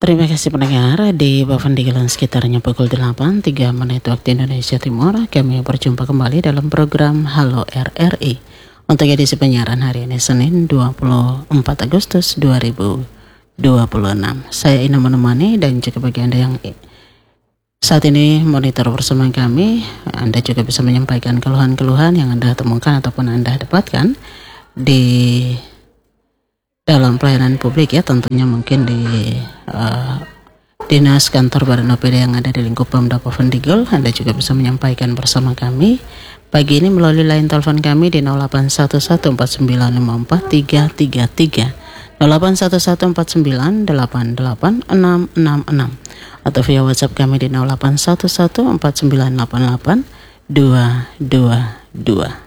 Terima kasih pendengar di Bavandigalan sekitarnya pukul 8.03 menit waktu Indonesia Timur. Kami berjumpa kembali dalam program Halo RRI untuk edisi penyiaran hari ini Senin 24 Agustus 2026. Saya Ina menemani dan juga bagi Anda yang saat ini monitor bersama kami, Anda juga bisa menyampaikan keluhan-keluhan yang Anda temukan ataupun Anda dapatkan di dalam pelayanan publik ya, tentunya mungkin di Dinas Kantor Badan OPD yang ada di lingkup Pemda Bavandigal. Anda juga bisa menyampaikan bersama kami pagi ini melalui line telepon kami di 0811495433, 081149886666, atau via WhatsApp kami di 081149882222.